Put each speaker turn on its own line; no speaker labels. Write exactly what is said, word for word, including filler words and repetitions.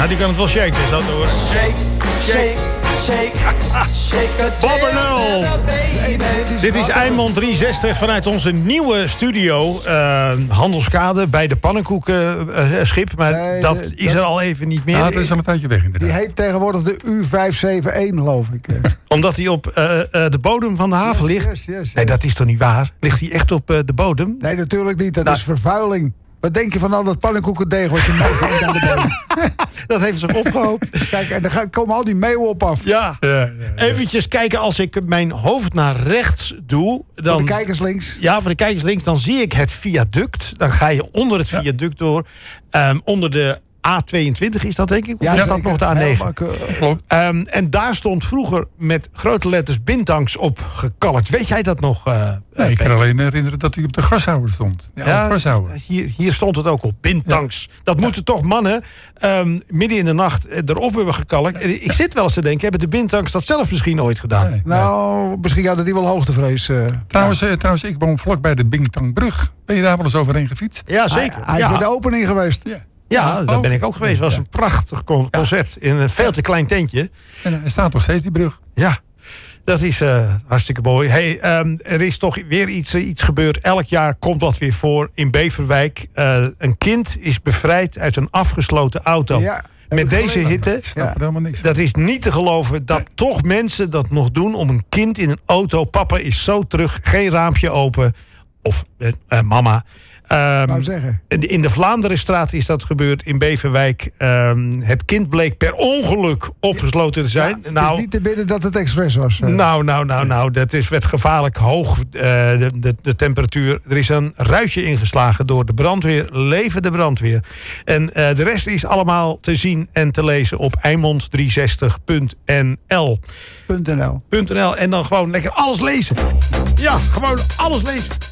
Nou, die kan het wel shaken, zo te horen.
Shake, shake, shake, shake.
Bob en Earl. Dit is Eimond driehonderdzestig vanuit onze nieuwe studio. Uh, Handelskade bij de pannenkoekenschip. Uh, maar
nee,
dat
de,
is er al even niet meer.
Ja, dat is al een tijdje weg inderdaad.
Die heet tegenwoordig de U vijf zeven een, geloof ik.
Omdat hij op uh, uh, de bodem van de haven
Yes,
ligt.
yes, yes, yes.
Nee, dat is toch niet waar? Ligt hij echt op uh, de bodem?
Nee, natuurlijk niet. Dat
Nou.
is vervuiling. Wat denk je van al dat pannenkoekendeeg wat je meekrijgt aan de bodem?
Dat heeft zich opgehoopt.
Kijk, en dan gaan- komen al die meeuwen op af.
Ja.
Ja, ja, ja.
Eventjes kijken, als ik mijn hoofd naar rechts doe...
Voor
Dan,
de kijkers links.
ja, voor de kijkers links, dan zie ik het viaduct. Dan ga je onder het viaduct door. Um, onder de A tweeëntwintig is dat, denk ik? Of is dat
zeker.
nog de A negen?
Helemaal keurig.
Klopt.
Um, en daar stond vroeger met grote letters Bintangs op gekalkt. Weet jij dat nog? Uh,
Nee, ik kan alleen herinneren dat hij op de gashouwer stond. Ja,
ja,
op de gashouwer.
hier, hier stond het ook op. Bintangs. Dat moeten toch mannen um, midden in de nacht erop hebben gekalkt. En ik zit wel eens te denken, hebben de Bintangs dat zelf misschien ooit gedaan?
Nee.
Nou, misschien hadden die wel hoogtevrees. Uh,
Trouwens, eh, trouwens, ik woon vlakbij de Bingtangbrug. Ben je daar wel eens overheen gefietst?
Ja, zeker.
Hij, hij is
ja.
bij de opening geweest.
Ja.
Ja, daar
Oh.
ben ik ook geweest. Het was een prachtig con- concert in een veel te klein tentje.
En er staat nog steeds die brug.
Ja, dat is uh, hartstikke mooi. Hey, um, er is toch weer iets, uh, iets gebeurd. Elk jaar komt dat weer voor in Beverwijk. Uh, een kind is bevrijd uit een afgesloten auto.
Ja, heb
Met
ik
deze
gelezen.
hitte.
Ik snap
Ja.
er helemaal niks van.
Dat is niet te geloven dat toch mensen dat nog doen om een kind in een auto. Papa is zo terug, geen raampje open. Of uh, uh, mama. Um,
Wou zeggen.
in de Vlaanderenstraat is dat gebeurd in Beverwijk. Um, het kind bleek per ongeluk opgesloten te zijn.
Het
nou,
is niet te bidden dat het expres was. uh.
nou, nou, nou, nou, dat is, werd gevaarlijk hoog, uh, de, de, de temperatuur. Er is een ruitje ingeslagen door de brandweer. Leven de brandweer. En uh, de rest is allemaal te zien en te lezen op eimond driehonderdzestig punt n l.
.nl.
.nl. En dan gewoon lekker alles lezen. Ja, gewoon alles lezen.